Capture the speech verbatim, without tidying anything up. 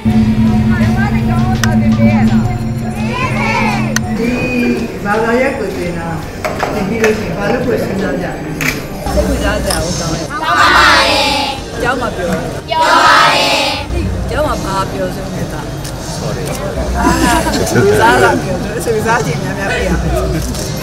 ဘာသာရပ်ကိုသင်တာသင်ပြီးလို့ရှိရင်ဘာလို့ဖွင့်စဉ်းစားကြလဲစိတ်ဝင်စားကြအောင်ကောင်းတယ်ကောင်းပါရဲ့ကျောင်းမှာပြောပြောပါရဲ့ကျောင်းမှာဘာပြောဆုံးနေတာ sorry အာသူစားလာပြောသူစားချင်များများပြရမယ်